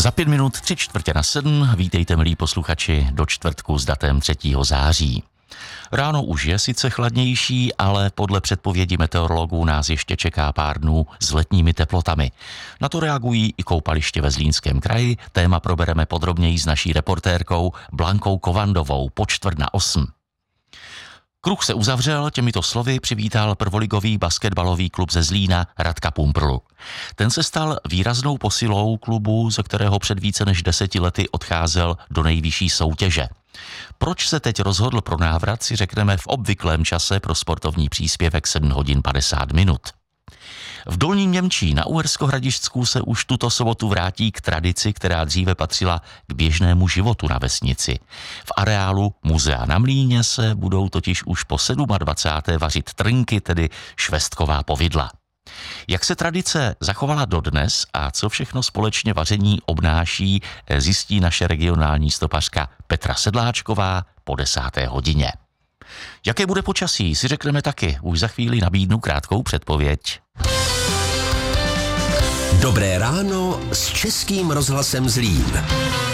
Za 5 minut 6:45, vítejte milí posluchači do čtvrtku s datem 3. září. Ráno už je sice chladnější, ale podle předpovědi meteorologů nás ještě čeká pár dnů s letními teplotami. Na to reagují i koupaliště ve Zlínském kraji. Téma probereme podrobněji s naší reportérkou Blankou Kovandovou po 7:45. Kruh se uzavřel, těmito slovy přivítal prvoligový basketbalový klub ze Zlína Radka Pumprlu. Ten se stal výraznou posilou klubu, ze kterého před více než 10 lety odcházel do nejvyšší soutěže. Proč se teď rozhodl pro návrat, si řekneme v obvyklém čase pro sportovní příspěvek 7:50. V Dolním Němčí na Uherskohradišťsku se už tuto sobotu vrátí k tradici, která dříve patřila k běžnému životu na vesnici. V areálu Muzea na Mlýně se budou totiž už po 27. vařit trnky, tedy švestková povidla. Jak se tradice zachovala dodnes a co všechno společně vaření obnáší, zjistí naše regionální stopařka Petra Sedláčková po 10. hodině. Jaké bude počasí, si řekneme taky. Už za chvíli nabídnu krátkou předpověď. Dobré ráno s Českým rozhlasem Zlín.